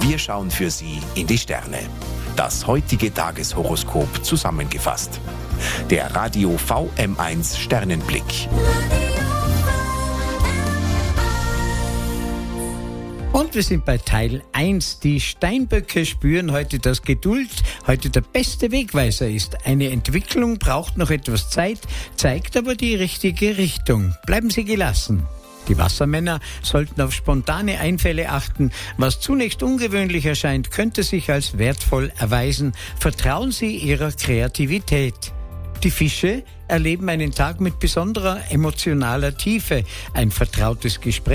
Wir schauen für Sie in die Sterne. Das heutige Tageshoroskop zusammengefasst. Der Radio VM1 Sternenblick. Und wir sind bei Teil 1. Die Steinböcke spüren heute, dass Geduld heute der beste Wegweiser ist. Eine Entwicklung braucht noch etwas Zeit, zeigt aber die richtige Richtung. Bleiben Sie gelassen. Die Wassermänner sollten auf spontane Einfälle achten. Was zunächst ungewöhnlich erscheint, könnte sich als wertvoll erweisen. Vertrauen Sie Ihrer Kreativität. Die Fische erleben einen Tag mit besonderer emotionaler Tiefe. Ein vertrautes Gespräch